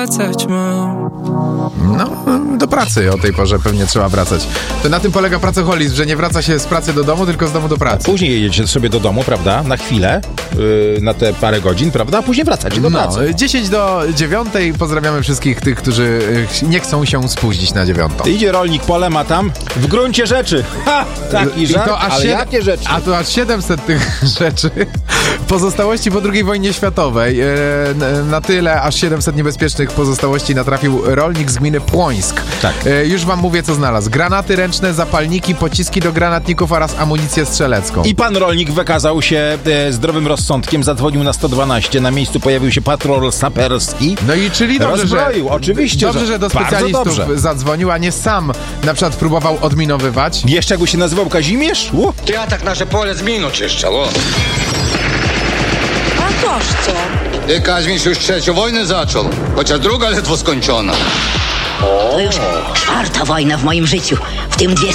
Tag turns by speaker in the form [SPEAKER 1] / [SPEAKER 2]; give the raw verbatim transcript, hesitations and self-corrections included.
[SPEAKER 1] wracać mam.
[SPEAKER 2] No, do pracy o tej porze pewnie trzeba wracać. To na tym polega pracoholizm, że nie wraca się z pracy do domu, tylko z domu do pracy.
[SPEAKER 3] Później jedziecie sobie do domu, prawda? Na chwilę, yy, na te parę godzin, prawda? A później wracacie do
[SPEAKER 2] no,
[SPEAKER 3] pracy.
[SPEAKER 2] dziesięć do dziewiątej. Pozdrawiamy wszystkich tych, którzy nie chcą się spóźnić na dziewiątą.
[SPEAKER 3] Idzie rolnik polem, a tam w gruncie rzeczy. Ha! Taki żart,
[SPEAKER 2] to aż
[SPEAKER 3] ale
[SPEAKER 2] siedem,
[SPEAKER 3] jakie rzeczy?
[SPEAKER 2] A to aż siedemset tych rzeczy. Pozostałości po drugiej wojnie światowej. E, na tyle aż siedemset niebezpiecznych pozostałości natrafił rolnik z gminy Płońsk.
[SPEAKER 3] Tak.
[SPEAKER 2] E, już wam mówię, co znalazł. Granaty ręczne, zapalniki, pociski do granatników oraz amunicję strzelecką.
[SPEAKER 3] I pan rolnik wykazał się e, zdrowym rozsądkiem, zadzwonił na sto dwanaście, na miejscu pojawił się patrol saperski.
[SPEAKER 2] No i czyli dobrze,
[SPEAKER 3] rozbroił,
[SPEAKER 2] że,
[SPEAKER 3] oczywiście.
[SPEAKER 2] dobrze, że do specjalistów
[SPEAKER 3] dobrze.
[SPEAKER 2] zadzwonił, a nie sam na przykład próbował odminowywać.
[SPEAKER 3] Jeszcze jakby się nazywał Kazimierz? U.
[SPEAKER 4] Ty tak nasze pole z minu czyszczalo.
[SPEAKER 5] A toż co?
[SPEAKER 4] Ty, Kazimierz, już trzecią wojnę zaczął, chociaż druga ledwo skończona.
[SPEAKER 5] To już czwarta wojna w moim życiu, w tym dwie